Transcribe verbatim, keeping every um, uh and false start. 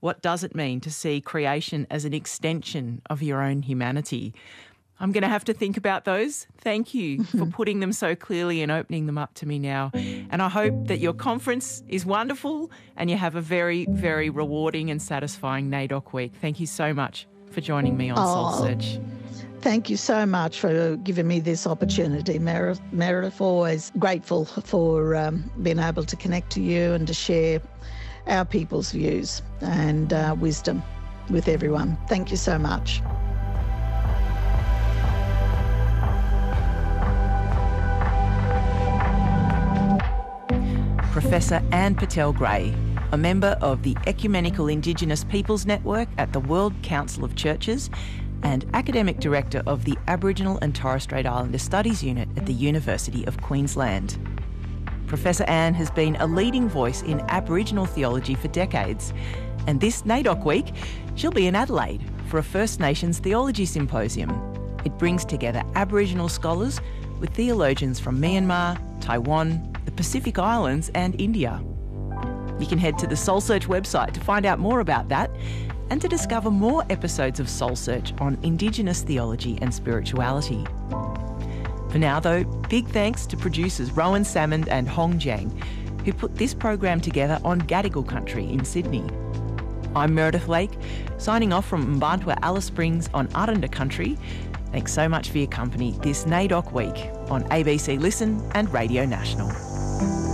What does it mean to see creation as an extension of your own humanity? I'm going to have to think about those. Thank you for putting them so clearly and opening them up to me now. And I hope that your conference is wonderful and you have a very, very rewarding and satisfying NAIDOC week. Thank you so much for joining me on oh, Soul Search. Thank you so much for giving me this opportunity, Meredith. Meredith, always grateful for um, being able to connect to you and to share our people's views and uh, wisdom with everyone. Thank you so much. Professor Anne Patel-Gray, a member of the Ecumenical Indigenous Peoples Network at the World Council of Churches and Academic Director of the Aboriginal and Torres Strait Islander Studies Unit at the University of Queensland. Professor Anne has been a leading voice in Aboriginal theology for decades, and this NAIDOC week she'll be in Adelaide for a First Nations Theology Symposium. It brings together Aboriginal scholars with theologians from Myanmar, Taiwan, the Pacific Islands and India. You can head to the Soul Search website to find out more about that and to discover more episodes of Soul Search on Indigenous theology and spirituality. For now though, big thanks to producers Rowan Salmond and Hong Jiang, who put this program together on Gadigal country in Sydney. I'm Meredith Lake, signing off from Mbarntwa Alice Springs on Aranda country. Thanks so much for your company this NAIDOC week on A B C Listen and Radio National.